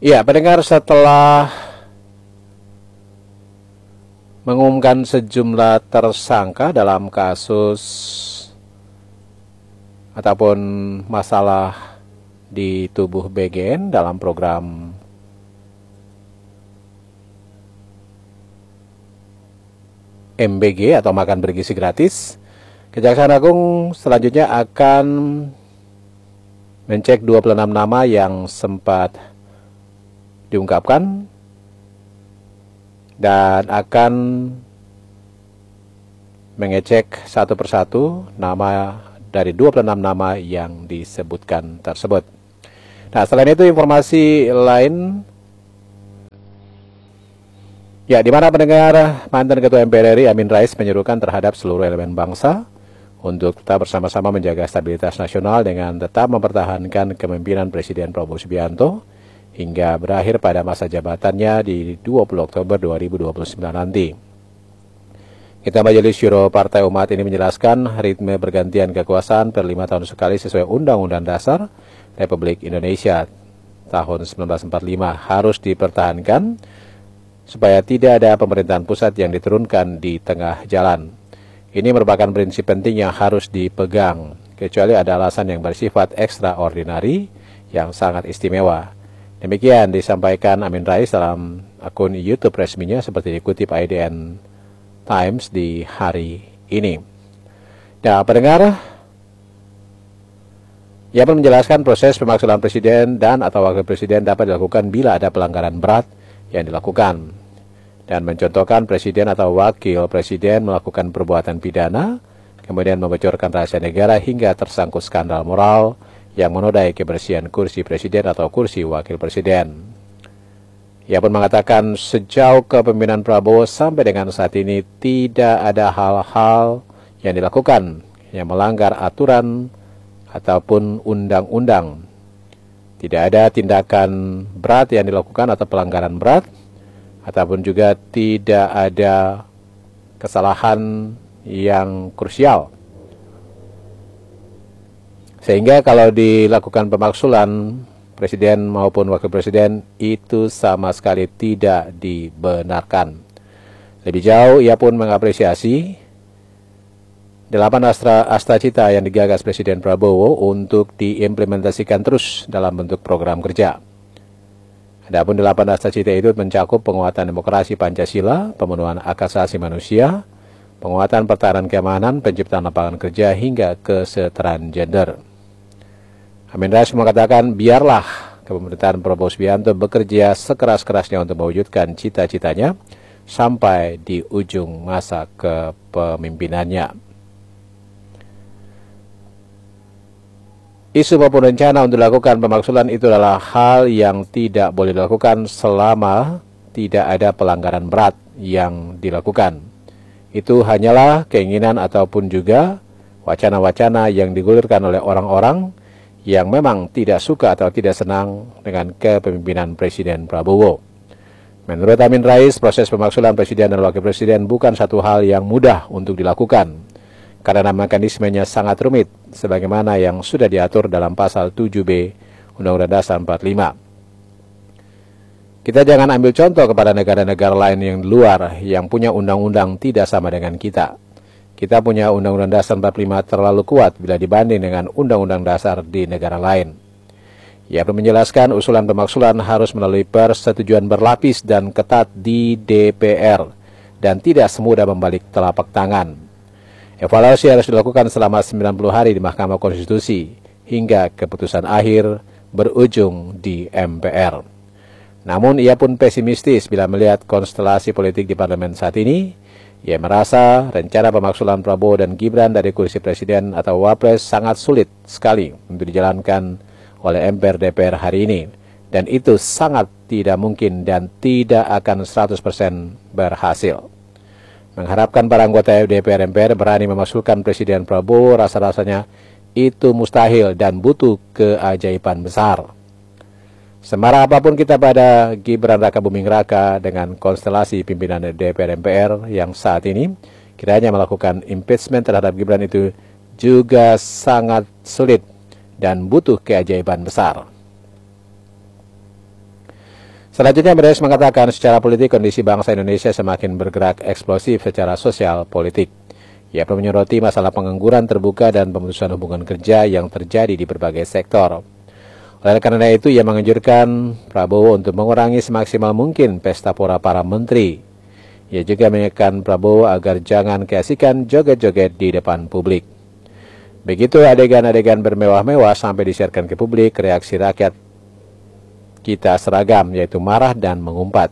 Ya, pendengar, setelah mengumumkan sejumlah tersangka dalam kasus ataupun masalah di tubuh BGN dalam program MBG atau makan bergizi gratis, Kejaksaan Agung selanjutnya akan mencek 26 nama yang sempat diungkapkan dan akan mengecek satu persatu nama dari 26 nama yang disebutkan tersebut. Nah, selain itu informasi lain, ya, di mana pendengar, mantan Ketua MPR RI Amin Rais menyerukan terhadap seluruh elemen bangsa untuk tetap bersama-sama menjaga stabilitas nasional dengan tetap mempertahankan kepemimpinan Presiden Prabowo Subianto hingga berakhir pada masa jabatannya di 20 Oktober 2029 nanti. Ketua Majelis Syuro Partai Umat ini menjelaskan ritme pergantian kekuasaan per 5 tahun sekali sesuai Undang-Undang Dasar Republik Indonesia tahun 1945 harus dipertahankan supaya tidak ada pemerintahan pusat yang diturunkan di tengah jalan. Ini merupakan prinsip penting yang harus dipegang, kecuali ada alasan yang bersifat ekstraordinari yang sangat istimewa. Demikian disampaikan Amin Rais dalam akun YouTube resminya seperti dikutip IDN Times di hari ini. Nah, pendengar, ia pun menjelaskan proses pemakzulan presiden dan atau wakil presiden dapat dilakukan bila ada pelanggaran berat yang dilakukan, dan mencontohkan presiden atau wakil presiden melakukan perbuatan pidana, kemudian membocorkan rahasia negara hingga tersangkut skandal moral yang menodai kebersihan kursi presiden atau kursi wakil presiden. Ia pun mengatakan sejauh kepemimpinan Prabowo sampai dengan saat ini tidak ada hal-hal yang dilakukan yang melanggar aturan ataupun undang-undang. Tidak ada tindakan berat yang dilakukan atau pelanggaran berat, ataupun juga tidak ada kesalahan yang krusial. Sehingga kalau dilakukan pemaksulan presiden maupun wakil presiden itu sama sekali tidak dibenarkan. Lebih jauh, ia pun mengapresiasi 8 asta cita yang digagas Presiden Prabowo untuk diimplementasikan terus dalam bentuk program kerja. Adapun 8 asta cita itu mencakup penguatan demokrasi Pancasila, pemenuhan hak asasi manusia, penguatan pertahanan keamanan, penciptaan lapangan kerja, hingga kesetaraan gender. Amin Rais mengatakan biarlah kepemerintahan Prabowo Subianto bekerja sekeras-kerasnya untuk mewujudkan cita-citanya sampai di ujung masa kepemimpinannya. Isu maupun rencana untuk dilakukan pemaksulan itu adalah hal yang tidak boleh dilakukan selama tidak ada pelanggaran berat yang dilakukan. Itu hanyalah keinginan ataupun juga wacana-wacana yang digulirkan oleh orang-orang yang memang tidak suka atau tidak senang dengan kepemimpinan Presiden Prabowo. Menurut Amin Rais, proses pemaksulan Presiden dan Wakil Presiden bukan satu hal yang mudah untuk dilakukan, karena mekanismenya sangat rumit, sebagaimana yang sudah diatur dalam pasal 7B Undang-Undang Dasar 45. Kita jangan ambil contoh kepada negara-negara lain yang di luar yang punya undang-undang tidak sama dengan kita. Kita punya Undang-Undang Dasar 45 terlalu kuat bila dibanding dengan Undang-Undang Dasar di negara lain. Ia pun menjelaskan usulan pemaksulan harus melalui persetujuan berlapis dan ketat di DPR dan tidak semudah membalik telapak tangan. Evaluasi harus dilakukan selama 90 hari di Mahkamah Konstitusi hingga keputusan akhir berujung di MPR. Namun ia pun pesimistis bila melihat konstelasi politik di parlemen saat ini. Ia merasa rencana pemaksulan Prabowo dan Gibran dari kursi presiden atau wapres sangat sulit sekali untuk dijalankan oleh MPR DPR hari ini. Dan itu sangat tidak mungkin dan tidak akan 100% berhasil. Mengharapkan para anggota DPR MPR berani memasukkan Presiden Prabowo rasa-rasanya itu mustahil dan butuh keajaiban besar. Semarah apapun kita pada Gibran Raka Buming Raka dengan konstelasi pimpinan DPR MPR yang saat ini, kiranya melakukan impeachment terhadap Gibran itu juga sangat sulit dan butuh keajaiban besar. Selanjutnya, Amin Rais mengatakan secara politik kondisi bangsa Indonesia semakin bergerak eksplosif secara sosial politik. Ia pun menyoroti masalah pengangguran terbuka dan pemutusan hubungan kerja yang terjadi di berbagai sektor. Oleh karena itu, ia menganjurkan Prabowo untuk mengurangi semaksimal mungkin pesta pora para menteri. Ia juga mengingatkan Prabowo agar jangan keasikan joget-joget di depan publik. Begitu adegan-adegan bermewah-mewah sampai disiarkan ke publik, reaksi rakyat kita seragam, yaitu marah dan mengumpat.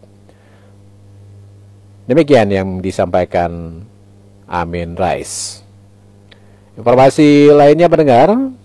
Demikian yang disampaikan Amin Rais. Informasi lainnya pendengar,